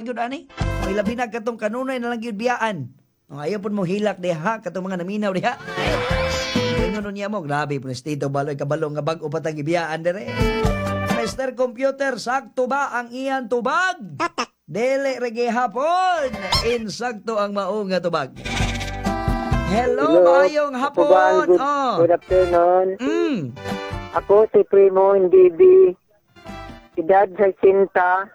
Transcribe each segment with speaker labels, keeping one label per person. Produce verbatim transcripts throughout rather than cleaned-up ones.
Speaker 1: gyud ani. May labi na katong kanunay na lang gyud biyaan. Oh, ayaw po mo hilak diha katong mga naminaw diha. Ingon niya mo, grabe po Tito Baloy kabalong nga bag-o patang ibiyaan dire. Mister Computer, sakto ba ang iyan tubag? Dele rege hapon, insakto ang mao nga tubag. Hello,
Speaker 2: Hello,
Speaker 1: maayong hapon.
Speaker 2: Good,
Speaker 1: Oh.
Speaker 2: good afternoon.
Speaker 1: Mm.
Speaker 2: Ako si Primo Indibi. Edad sa sinta.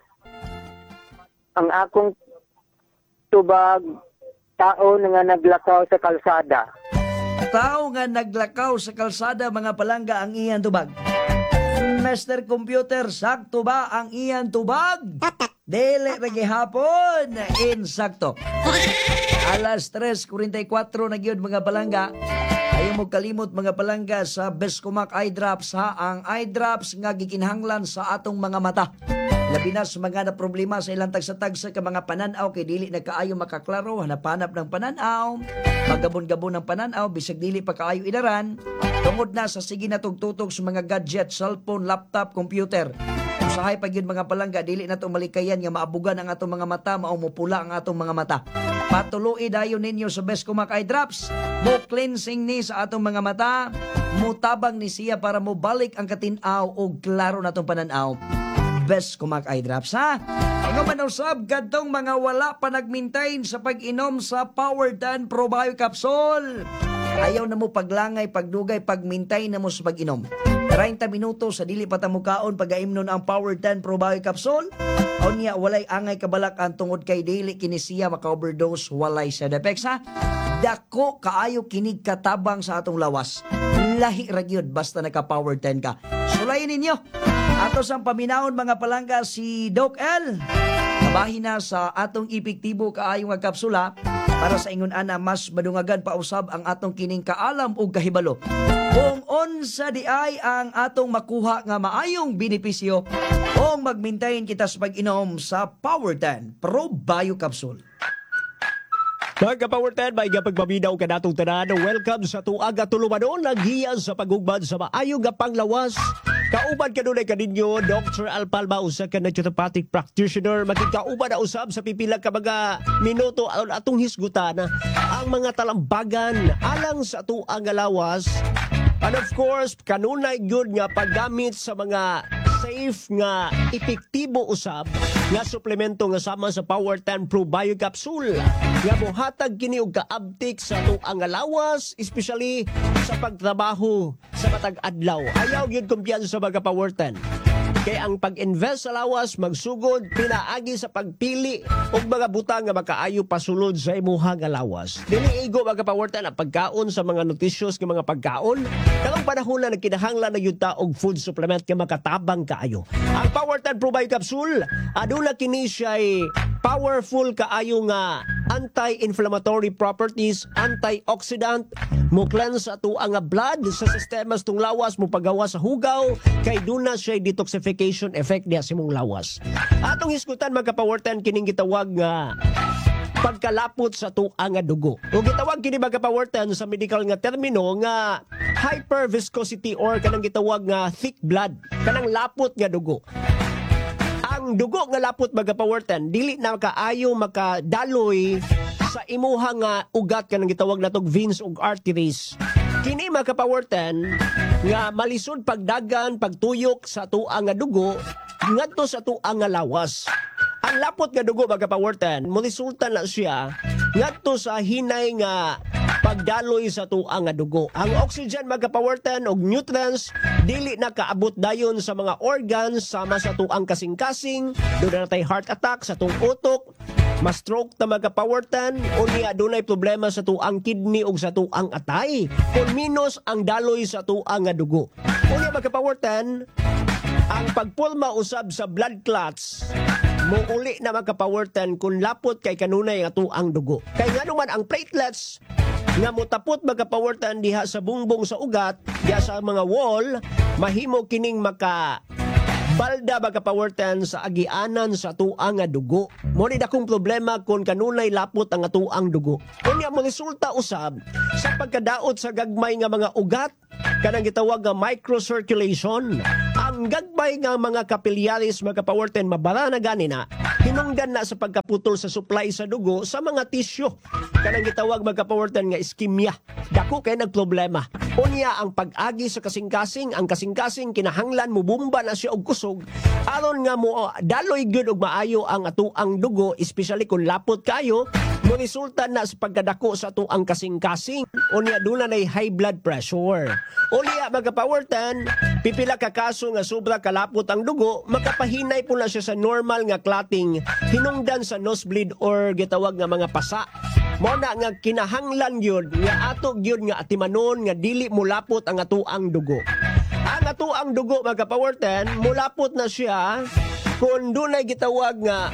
Speaker 2: Ang akong tubag, tao nga naglakaw sa kalsada.
Speaker 1: Tao nga naglakaw sa kalsada mga palangga ang iyan tubag. Mister Computer, sakto ba ang iyan tubag? Dele rege hapon, insakto. Alas tres kuwarenta y kwatro na gyud mga palangga. Ayaw mo kalimot mga palangga sa Bescomac Eye Drops ha. Ang eye drops nga gikinhanglan sa atong mga mata. Labi na sa mga na problema sa ilang tagsa-tagsa ka mga pananaw kay dili na kaayo makaklaro, hanapanap ng pananaw, magabon-gabon ng pananaw, bisag dili pa kaayo idaran, tungod na sa sige na tugtutok sa mga gadget, cellphone, laptop, computer. Usahay pag yun mga palangga, dili na itong malikayan nga maabugan ang atong mga mata, maumupula ang atong mga mata. Patuloy dayon ninyo sa Bescomac Eye Drops, mo cleansing ni sa atong mga mata, mutabang ni siya para mo balik ang katinaw o klaro na itong pananaw. Bescomac Eye Drops ha. Ano man usab kadtong mga wala pa nagmaintain sa pag-inom sa Power ten Probio Capsule. Ayaw na mo paglangay, pagdugay, pagmintay na mo sa pag-inom. thirty minutos sa dili patamukaon pag-aimnon ang Power ten Probio Capsule. O niya walay angay kabalak ang tungod kay dili kini siya maka-overdose, walay side effects ha. Dako kaayo kinig katabang sa atong lawas. Lahi ra gyud basta naka Power ten ka. Sulayin ninyo. Ato sang paminahon mga palangga si Doc L. Kabahin na sa atong epektibo kaayo nga kapsula para sa ingon ana mas madungagan pa usab ang atong kining kaalam ug kahibalo. Kung unsa di ay ang atong makuha nga maayong benepisyo o magmintayin kita sa pag-inom sa Power ten Probio Capsule.
Speaker 3: Mga Power ten, may pagpaminaw ka natong tanan. Welcome sa tuaga tulumanon. Naghiyan sa pagugban sa maayong nga panglawas. Kauban ka nunay kaninyo, Doctor Alpalma, usa ka naturopathic practitioner. Magkikauban na usab sa pipila ka mga minuto atong hisgutan ang mga talambagan alang sa tuang nga lawas. And of course, kanunay gyud nga paggamit sa mga safe nga epektibo usab nga suplemento nga sama sa Power ten Probio Capsule nga mohatag kini og kaabtik sa tuang nga lawas, especially sa pagtrabaho sa matag adlaw. Ayaw gyud kumpiyansa sa mga Power ten. Kay ang pag-invest sa lawas magsugod pinaagi sa pagpili og mga butang nga makaayo pasulod sa imuha nga lawas. Dili igo mga Power ten ang pagkaon sa mga nutritious nga mga pagkaon. Karong panahon na nagkinahanglan na yun ta og food supplement nga makatabang kaayo. Ang Power ten Probio Capsule aduna kini siya'y powerful kaayo nga anti-inflammatory properties, antioxidant, mo cleanse ato ang blood sa sistema sa tong lawas, mo pagawa sa hugaw, kay duna siya detoxification effect niya sa mong lawas. Atong hisgutan mga Power ten kining gitawag nga pagkalapot sa tuang nga dugo. O gitawag kini mga Power ten sa medical nga termino nga hyperviscosity or kanang gitawag nga thick blood, kanang lapot nga dugo. Ang dugo nga lapot mga Power ten dili na kaayo makadaloy sa imuha nga ugat kanang gitawag natog veins ug arteries. Kini mga Power ten nga malisod pagdagan, pagtuyok sa tuang nga dugo ngadto sa tuang nga lawas. Ang lapot nga dugo mga Power ten moresulta na siya ngadto sa hinay nga pagdaloy sa tuang nga dugo. Ang oxygen mga Power ten og nutrients dili na kaabot dayon sa mga organs sama sa tuang kasing-kasing, doon na tay heart attack sa tuong utok, ma-stroke ta mga Power ten, o niya dunay problema sa tuang kidney ug sa tuang atay, kung minus ang daloy sa tuang nga dugo. O niya mga Power ten, ang pagpulma usab sa blood clots muuli na mga Power ten kung lapot kay kanunay nga tuang dugo. Kay nga naman ang platelets nga mutapot mga Power ten diha sa bungbong sa ugat, diha sa mga wall, mahimo kining maka balda mga Power ten sa agianan sa tuang nga dugo. Mo ni dakong problema kung kanunay lapot ang tuang dugo. Unya mo resulta usab sa pagkadaot sa gagmay nga mga ugat kanang gitawag nga microcirculation. Ang ang gagbay nga mga kapilyaris mga kapawarten mabara na gani na hinungdan na sa pagkaputol sa supply sa dugo sa mga tisyo kanang gitawag mga kapawarten nga iskemia dako kay nagproblema unya ang pag-agi sa kasing-kasing ang kasing-kasing kinahanglan mo bumba na siya og kusog aron nga mo daloy gyud og maayo ang atuang dugo especially kung lapot kayo mo resulta na sa pagkadako sa atuang kasing-kasing unya dula nay high blood pressure unya mga kapawarten pipila ka kaso nga sobra kalapot ang dugo, makapahinay po na siya sa normal nga clotting, hinungdan sa nosebleed or gitawag nga mga pasa. Mo na nga kinahanglan yun, nga ato yun nga atimanon, nga dili mulapot ang atuang dugo. Ang atuang dugo, mga kapawarten, mulapot na siya kung dunay gitawag nga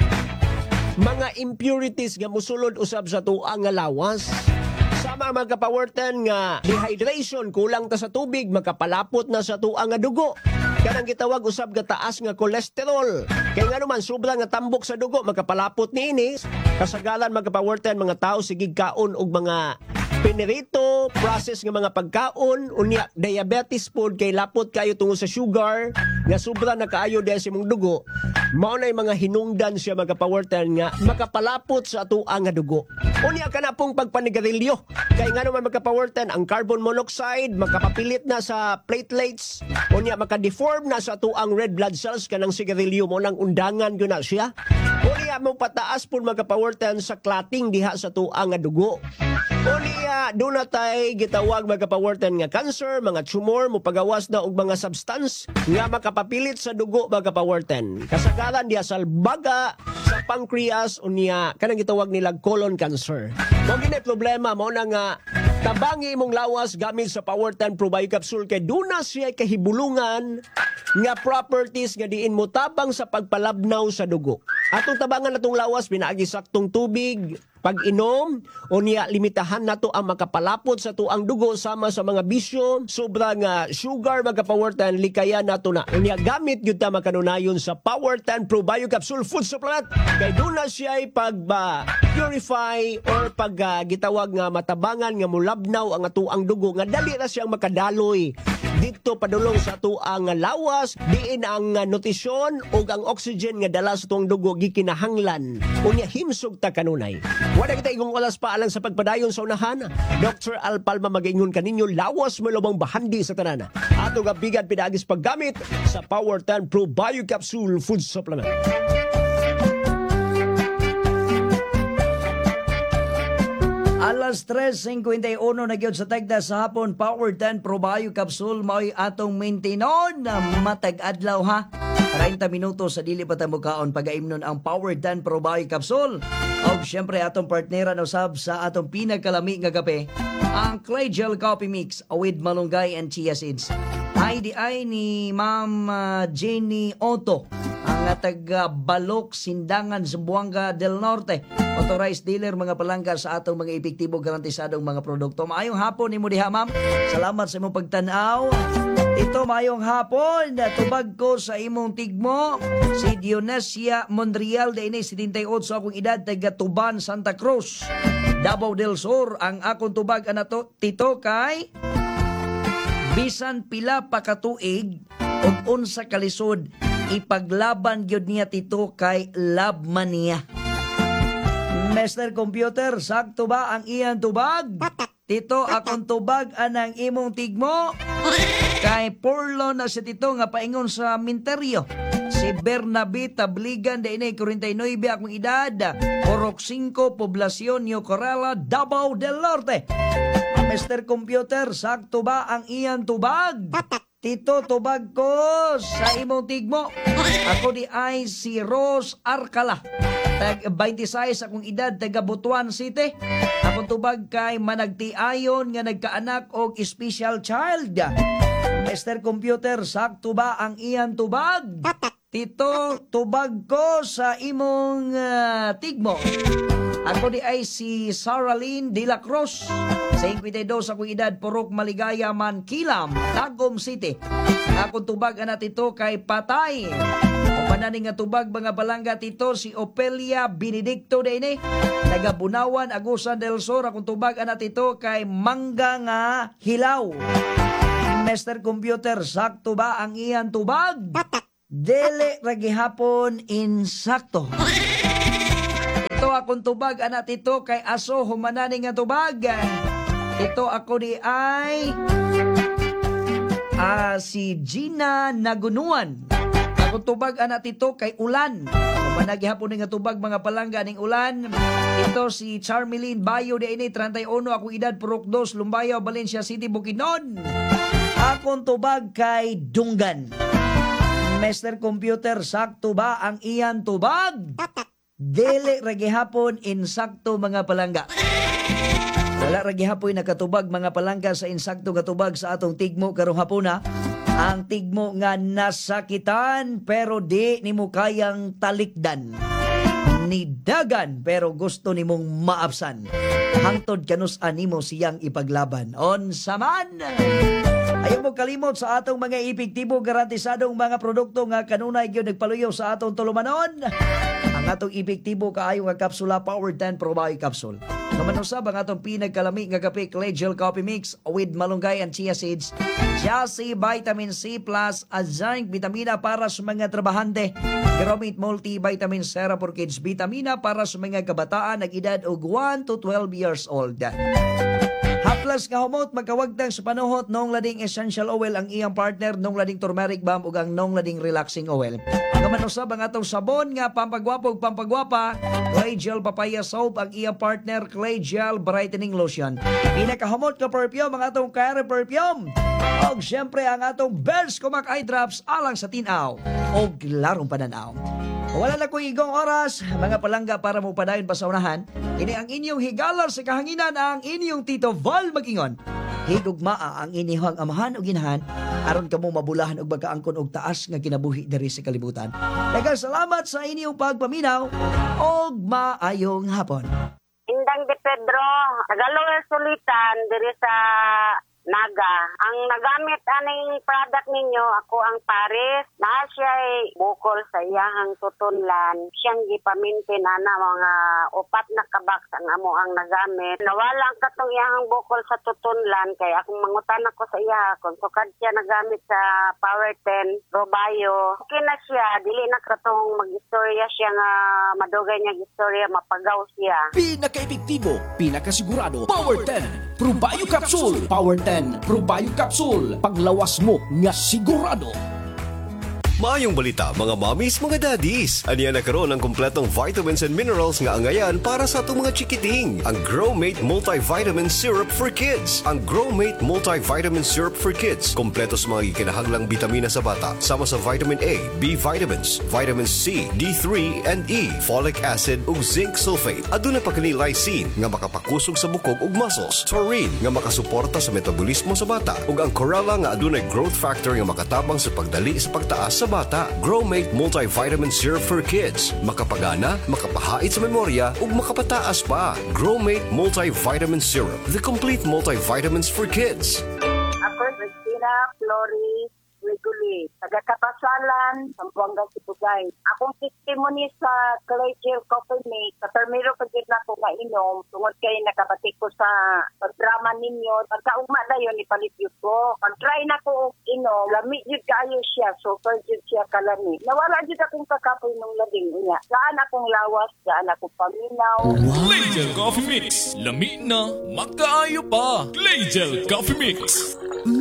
Speaker 3: mga impurities nga musulod usab sa tuang nga lawas. Sama mga kapawarten nga dehydration, kulang ta sa tubig, makapalapot na sa tuang nga dugo. Kanang gitawag usab nga taas nga cholesterol. Kaya nga naman, sobrang nga tambok sa dugo, makapalapot niini. Kasagalan mga kapawarten, mga tao sigig kaon og mga pinirito, process nga mga pagkaon, unya diabetes food kay lapot kayo tungod sa sugar, nga sobra na kaayo dahil sa imong dugo. Mao na mga hinungdan siya mga kapawarten nga makapalapot sa atuang nga dugo. Unya ka na pong pagpanigarilyo. Kaya nga naman mga kapawarten, ang carbon monoxide makapapilit na sa platelets, unya makadeform na sa atuang red blood cells kanang sigarilyo mo nang undangan yun na siya. Unya mo pataas po mga kapawarten sa clotting diha sa atuang nga dugo. Unya doon na tayo gitawag mga kapawarten nga cancer, mga tumor, mo pagawas na og mga substance nga makapapilit sa dugo mga kapawarten. Kasagaran diya sa baga, sa pancreas, unya kanang gitawag nila colon cancer. Mo gini problema mo na nga tabangi imong lawas gamit sa Powerten Probio Capsule kay duna siya kahibulungan nga properties nga diin mo tabang sa pagpalabnaw sa dugo. Atong tabangan natong lawas pinaagi saktong tubig, pag-inom, unya limitahan nato ang makapalapot sa tuang dugo sama sa mga bisyo, sobra nga sugar mga Powerten likaya nato na. Unya gamit gyud ta makanunayon sa Powerten Probio Capsule food supplement kay duna siya pag uh, purify or pag uh, gitawag nga matabangan nga mulabnaw ang atuang dugo nga dali ra siyang makadaloy dito padulong sa atuang lawas diin ang uh, nutrisyon ug ang oxygen nga dala sa tuang dugo gikinahanglan unya himsog ta kanunay. Wala kita igong oras pa alang sa pagpadayon sa unahan. Doctor Al Palma magaingon kaninyo lawas mo lubang bahandi sa tanan. Ato nga bigan pinagis paggamit sa Powerten Probio Capsule food supplement.
Speaker 1: Alas tres fifty-one na gyud sa tagda sa hapon, Powerten Probio Capsule mao'y atong maintinon na matag adlaw ha. thirty minutos sa dili pa ta mukaon pagaimnon ang Powerten Probio Capsule. Og syempre atong partnera na usab sa atong pinagkalami nga kape, ang Clay Gel Coffee Mix with malunggay and chia seeds. I D I ni Ma'am uh, Jenny Otto, ang taga Balok, Sindangan, Zamboanga del Norte. Authorized dealer mga palangga sa atong mga epektibo garantisadong mga produkto. Maayong hapon ni mo diha, ma'am. Salamat sa imong pagtanaw. Ito maayong hapon. Tubag ko sa imong tigmo. Si Dionesia Monreal, de ini seventy-eight akong edad, taga Tuban, Santa Cruz, Davao del Sur. Ang akong tubag anato tito kay bisan pila pa katuig ug unsa kalisod ipaglaban gyud niya tito kay love mania. Mister Computer, sakto ba ang iyang tubag? Tito, akong tubag anang imong tigmo. Kay Porlo na si tito nga paingon sa minteryo. Si Bernabe Tabligan, de inay forty-nine akong edad. Orok five, Poblacion, Yocorala, Davao del Norte. Mister Computer, sakto ba ang iyang tubag? Tito, tubag ko sa imong tigmo. Ako di ay si Rose Arcala. Tag twenty-six akong edad, taga Butuan City. Akong tubag kay managtiayon nga nagkaanak og special child. Mister Computer, sakto ba ang iyang tubag? Tito, tubag ko sa imong uh, tigmo. Ako di ay si Saraline De La Cruz. fifty-two akong edad, Purok Maligaya, Mankilam, Tagum City. Akong tubag ana tito kay Patay. Panani nga tubag mga balangga tito si Opelia Benedicto de ini. Taga Bunawan, Agusan del Sur. Akong tubag ana tito kay Mangga nga Hilaw. Mister Computer, sakto ba ang iyang tubag? Dili ra gihapon insakto. Ito akong tubag, anak ito kay aso humanani nga tubag. Ito ako ni ay ah, si Gina Nagunuan. Akong tubag, anak ito kay ulan. Humanagi hapon nga tubag mga palangga ning ulan. Ito si Charmeline Bayo de ini thirty-one, ako edad Purok dos, Lumbayo, Valencia City, Bukidnon. Akong tubag kay Dunggan. Mister Computer, sakto ba ang iyan tubag? Dili ra gihapon insakto mga palangga. Wala ra gihapon nakatubag mga palangga sa insakto nga tubag sa atong tigmo karong hapuna. Ang tigmo nga nasakitan pero di nimo kayang talikdan. Nidagan pero gusto nimong maapsan. Hangtod kanus animo siyang ipaglaban. Onsa man. Ayaw mo kalimot sa atong mga epektibo garantisadong mga produkto nga kanunay gyud nagpaluyo sa atong tulumanon. Ang atong epektibo kaayo nga kapsula Power ten Pro Bio Capsule. Naman usab ang atong pinagkalami nga kape Clay Gel Coffee Mix with malunggay and chia seeds. Jassi Vitamin C Plus at zinc vitamina para sa mga trabahante. Gromit Multivitamin Sera for Kids vitamina para sa mga kabataan nag edad og one to twelve years old. Haplas nga humot magkawagtang sa panuhot nung lading essential oil ang iyang partner nung lading turmeric balm ug ang nung lading relaxing oil. Ang manusab ang atong sabon nga pampagwapo ug pampagwapa, Clay Gel Papaya Soap ang iyang partner Clay Gel Brightening Lotion. Pinakahumot ka perfume ang atong Care Perfume. Og syempre ang atong Best Kumak Eye Drops alang sa tinaw og larong pananaw. Wala na ko igong oras, mga palangga para mo padayon pa sa unahan. Ini ang inyong higalar sa kahanginan ang inyong Tito Val Magingon. Higugmaa ang inyong amahan o ginahan, aron kamo mabulahan og magkaangkon og taas nga kinabuhi diri sa kalibutan. Daghang salamat sa inyong pagpaminaw og maayong hapon.
Speaker 4: Indang de Pedro, Tagalog sulitan diri sa Naga. Ang nagamit aning product ninyo, ako ang Paris. Na siya ay bukol sa iyahang tutunlan. Siyang gipamintin ana mga upat na kabaks ang amo ang nagamit. Nawala ang katong iyahang bukol sa tutunlan kay akong mangutan ako sa iya kung sukad siya nagamit sa Power ten Robayo. Okay na siya, dili na katong mag-istorya siya nga madugay niya istorya mapagaw siya.
Speaker 5: Pinaka-epektibo, pinakasigurado, Power ten Pro Bio Capsule. Power ten Pro Bio Capsule. Paglawas mo nga sigurado.
Speaker 6: Maayong balita mga mommies, mga daddies. Aniya na karon ang kompletong vitamins and minerals nga angayan para sa atong mga chikiting. Ang Growmate Multivitamin Syrup for Kids. Ang Growmate Multivitamin Syrup for Kids. Kompleto sa mga kinahanglang bitamina sa bata. Sama sa vitamin A, B vitamins, vitamin C, D three, and E, folic acid ug zinc sulfate. Aduna pa kini lysine nga makapakusog sa bukog ug muscles. Taurine nga makasuporta sa metabolismo sa bata. Ug ang chlorella nga adunay growth factor nga makatabang sa pagdali sa pagtaas sa bata. Growmate Multivitamin Syrup for Kids. Makapagana, makapahait sa memorya, ug makapataas pa. Growmate Multivitamin Syrup. The complete multivitamins for kids.
Speaker 4: Ako, Christina Flores Reguli, taga-Kapasalan, Sambuanga, Sibugay. Akong testimony sa Clay Gel Coffee Mix, sa termiro pagkit na ako nga-inom, tungod kayo nakabatik ko sa drama ninyo, pagkaugma na yun, ipalit yun ko. Pag-try na ko inom, lamig yun kayo siya, super yun siya kalami. Nawala yun akong kakapoy ng labing niya. Saan akong lawas, saan akong paminaw.
Speaker 7: Clay Coffee Mix. Lami na, magkaayo pa. Clay Coffee Mix.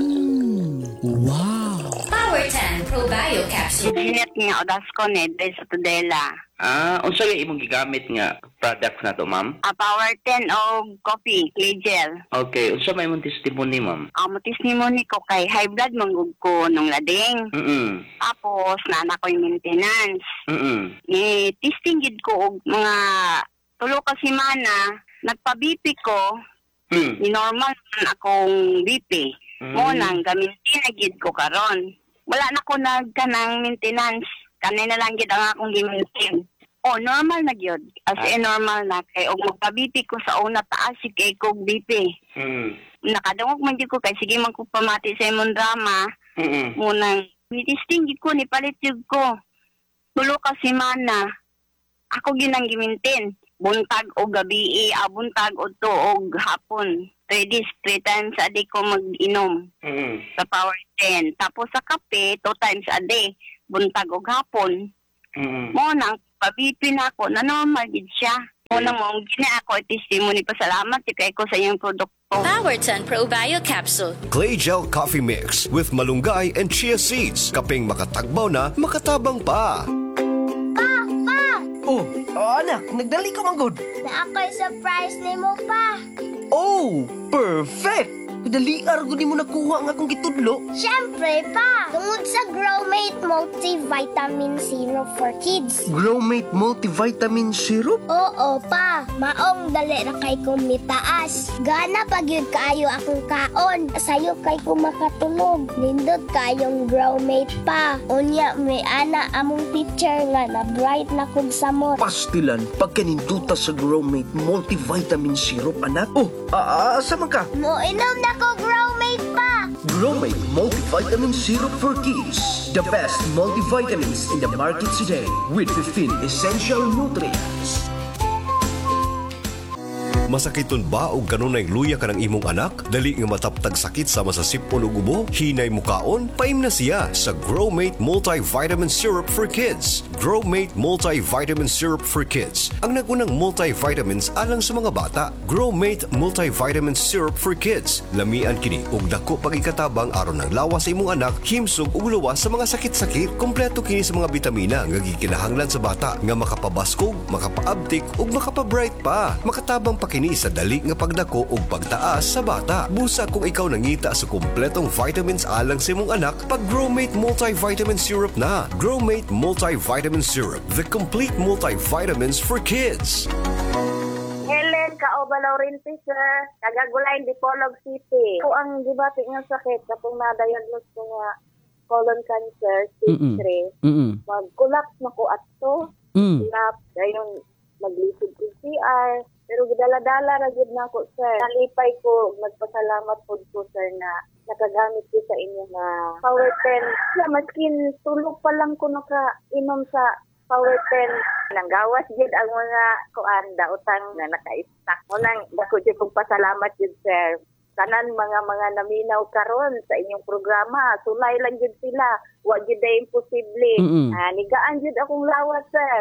Speaker 8: Power ten Pro Bio Capsule.
Speaker 4: Ginit nga, odas ko ne, dahil sa Tudela.
Speaker 9: Ah, unsa gyud imong gigamit nga products na to, ma'am?
Speaker 4: A Power ten o coffee, clay gel.
Speaker 9: Okay, unsa may imong testimony, ma'am?
Speaker 4: Ang testimony ko kay high blood manggug ko nung lading.
Speaker 9: Mm.
Speaker 4: Tapos nana ko yung maintenance.
Speaker 9: Mm.
Speaker 4: Ni testing gid ko og mga tulo ka semana, nagpa-B P ko.
Speaker 9: Mm.
Speaker 4: Ni normal man akong B P.
Speaker 9: Mm.
Speaker 4: Mo nang gamitin na gid ko karon. Wala na ko nagkanang maintenance. Kanay na lang gid ang akong gi-maintain. Oh, normal na gyud. As in normal na kay og magpa-B P ko sa una taas si kay kog B P.
Speaker 9: Mm.
Speaker 4: Nakadungog man gyud ko kay sige man ko pamati sa imong drama.
Speaker 9: Mm.
Speaker 4: Munang ni-testing gid ko ni palit gyud ko. Tulo ka semana. Ako ginang gi-maintain. buntag o gabi, ah, buntag o tuog hapon. Three days, three times a day ko mag-inom
Speaker 9: Mm.
Speaker 4: sa Power ten. Tapos sa kape, two times a day, buntag o hapon.
Speaker 9: Mm.
Speaker 4: Mo nang pabipin ako, nanormal gid siya. Mo nang mo gina ako testimony pasalamat si kay ko sa iyong produkto.
Speaker 8: Power ten Pro Bio Capsule.
Speaker 6: Clay Gel Coffee Mix with malunggay and chia seeds. Kaping makatagbaw na, makatabang pa.
Speaker 1: Oh, oh anak, nagdali ka manggod.
Speaker 10: Na ako'y surprise ni mo pa.
Speaker 1: Oh, perfect! Daliar ko di mo nakuha nga akong gitudlo.
Speaker 10: Siyempre pa, tungod sa Growmate Multivitamin Syrup for Kids.
Speaker 1: Growmate Multivitamin Syrup?
Speaker 10: Oo pa, maong dali na kay kong mitaas. Gana pag yun kaayo akong kaon. Sayo kay kong makatulog. Nindot kayong Growmate pa. Unya, may ana among picture nga na bright na kong samot.
Speaker 1: Pastilan, pagkaninduta sa Growmate Multivitamin Syrup, anak. Oh, ah, asa man ka?
Speaker 10: Mo inom na ko Growmate pa.
Speaker 1: Growmate Multivitamin Syrup for Kids. The best multivitamins in the market today with fifteen essential nutrients.
Speaker 6: Masakiton ba o ganunay luya ka ng imong anak? Dali nga mataptag sakit sama sa sipon o gubo? Hinay mukaon? Paim na siya sa Growmate Multivitamin Syrup for Kids. Growmate Multivitamin Syrup for Kids. Ang nagunang multivitamins alang sa mga bata. Growmate Multivitamin Syrup for Kids. Lamian kini og dako pagikatabang aron ng lawas sa imong anak, himsog ug luwas sa mga sakit-sakit. Kompleto kini sa mga bitamina nga gikinahanglan sa bata nga makapabaskog, makapaabtik ug makapabright pa. Makatabang pa kini sa dali nga pagdako ug pagtaas sa bata. Busa kung ikaw nangita sa kompletong vitamins alang sa imong anak, pag Growmate Multivitamin Syrup na. Growmate Multivitamin Syrup, the complete multivitamins for kids.
Speaker 4: Helen Kaoba Laurenti, sir. Kagagulay, Dipolog City. Ako ang dibati nga sakit kapag na-diagnose ko nga colon cancer, stage three. Mag-collapse na ko ato.
Speaker 1: Mm.
Speaker 4: Collapse. Gayon, maglisod ko C R. Pero gidala-dala ra gid nako, sir. Nalipay ko, magpasalamat po ko, sir, na nakagamit ko sa inyo na Power ten. Yeah, maskin tulog pa lang ko naka-inom sa Power ten. Nanggawas gid ang mga kuan daotang na naka-stack. Unang dako jud kong pasalamat jud, sir. Tanan mga mga naminaw karon sa inyong programa. Sulay lang jud sila. Wa jud ay imposible. Ah, nigaan jud akong lawas, sir.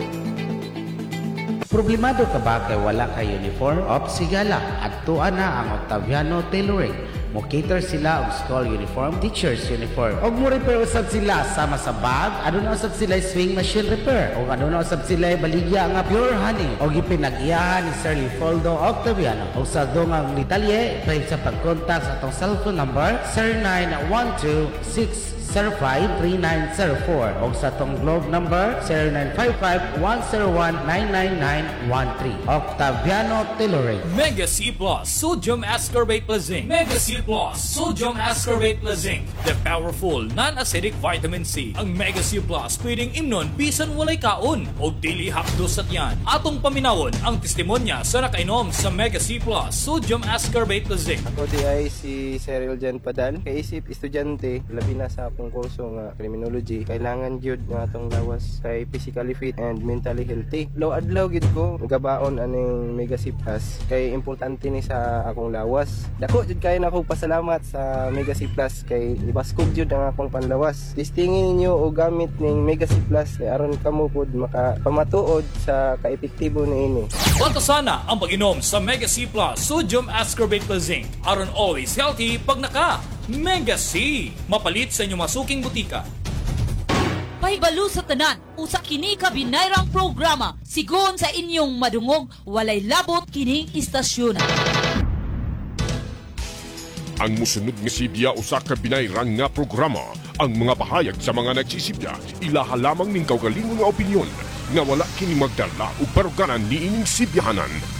Speaker 11: Problemado ka ba kay wala kay uniform? Op, sigala. Adtuan na ang Octaviano Tailoring. Mo-cater sila og school uniform, teacher's uniform. Og mo repair usab sila sama sa bag, ano na usab sila swing machine repair. Og ano na usab sila baligya nga pure honey. Og ipinag-iyahan ni Sir Leopoldo Octaviano. Og sa dongang detalye, pwede sa pag-contact sa atong cellphone number zero nine one two six zero five three nine zero four o sa tong globe number zero nine five five one zero one nine nine nine one three. Octaviano Tailoring.
Speaker 7: Mega C Plus Sodium Ascorbate Plus Zinc. Mega C Plus Sodium Ascorbate Plus Zinc. The powerful non-acidic vitamin C. Ang Mega C Plus pwedeng imnon bisan walay kaon o dili hapdos at yan. Atong paminawon ang testimonya sa nakainom sa Mega C Plus Sodium Ascorbate Plus Zinc.
Speaker 12: Ako di ay si Cyril Jan Padan. Kaisip estudyante, labi na sa akong kurso nga criminology, kailangan gyud nga atong lawas kay physically fit and mentally healthy. Low adlaw gid ko gabaon aning Mega C Plus kay importante ni sa akong lawas. Dako jud kay nako pasalamat sa Mega C Plus kay ibaskog jud ang akong panlawas. Testingin ninyo o gamit ning Mega C Plus kay aron kamo pod makapamatuod sa kaepektibo niini.
Speaker 7: Bata sana ang pag-inom sa Mega C Plus Sodium Ascorbate Plus Zinc aron always healthy pag naka Mega C. Mapalit sa inyong masuking butika.
Speaker 13: Pahibalo sa tanan, usa kini ka binayrang programa. Sigon sa inyong madungog, walay labot kining istasyon.
Speaker 14: Ang musunod nga sibya usa ka binayrang nga programa. Ang mga bahayag sa mga nagsisibya, ilaha lamang ning kaugalingon nga opinyon nga wala kini magdala o paruganan niining sibyahanan.